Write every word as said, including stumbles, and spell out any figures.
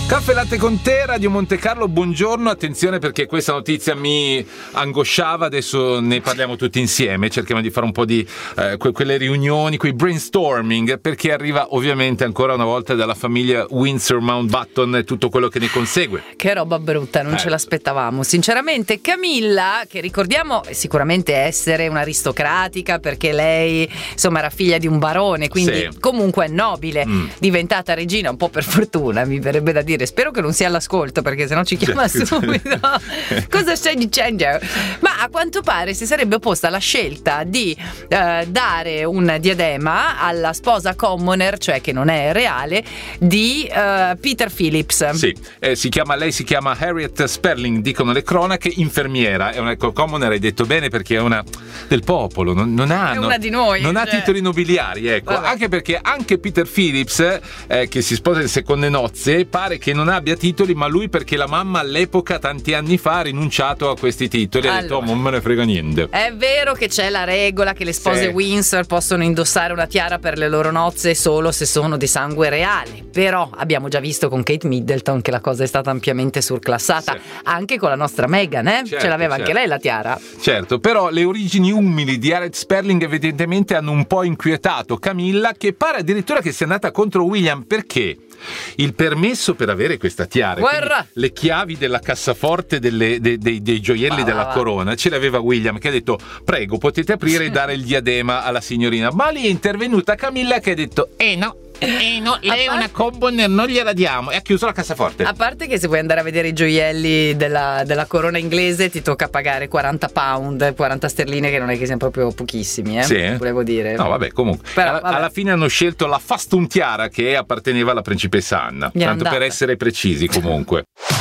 Caffè Latte con te, Radio Monte Carlo, buongiorno, attenzione perché questa notizia mi angosciava, adesso ne parliamo tutti insieme, cerchiamo di fare un po' di eh, que- quelle riunioni, quei brainstorming, perché arriva ovviamente ancora una volta dalla famiglia Windsor Mountbatten e tutto quello che ne consegue. Che roba brutta, non eh. ce l'aspettavamo, sinceramente. Camilla, che ricordiamo sicuramente essere un'aristocratica perché lei insomma era figlia di un barone, quindi sì. comunque nobile, mm. diventata regina un po' per fortuna, mi verrebbe da dire. Spero che non sia all'ascolto perché sennò ci chiama subito. Cosa stai dicendo? Ma a quanto pare si sarebbe opposta alla scelta di eh, dare un diadema alla sposa commoner, cioè che non è reale, di eh, Peter Phillips. Sì, eh, si chiama, lei si chiama Harriet Sperling, dicono le cronache, infermiera. È una ecco, commoner, hai detto bene, perché è una del popolo, non, non ha, è una non, di noi, non cioè. ha titoli nobiliari, ecco. Vabbè. Anche perché anche Peter Phillips, eh, che si sposa in seconde nozze, pare che non abbia titoli, ma lui perché la mamma all'epoca tanti anni fa ha rinunciato a questi titoli, allora, ha detto oh, non me ne frega niente. È vero che c'è la regola che le spose sì. Windsor possono indossare una tiara per le loro nozze solo se sono di sangue reale, però abbiamo già visto con Kate Middleton che la cosa è stata ampiamente surclassata, sì. anche con la nostra Meghan, eh? certo, ce l'aveva certo. anche lei la tiara. Certo, però le origini umili di Harriet Sperling evidentemente hanno un po' inquietato Camilla, che pare addirittura che sia andata contro William perché il permesso per avere questa tiara, le chiavi della cassaforte delle, dei, dei, dei gioielli ah, della va. corona ce l'aveva William, che ha detto prego potete aprire e dare il diadema alla signorina, ma lì è intervenuta Camilla che ha detto eh no Eh no, lei è una commoner, non gliela diamo, e ha chiuso la cassaforte. A parte che se vuoi andare a vedere i gioielli della, della corona inglese ti tocca pagare quaranta pound, quaranta sterline, che non è che siano proprio pochissimi, eh? Sì. Volevo dire. No, vabbè, comunque. Però, alla, vabbè. alla fine hanno scelto la fastum tiara che apparteneva alla principessa Anna. Gli tanto andata. per essere precisi, comunque.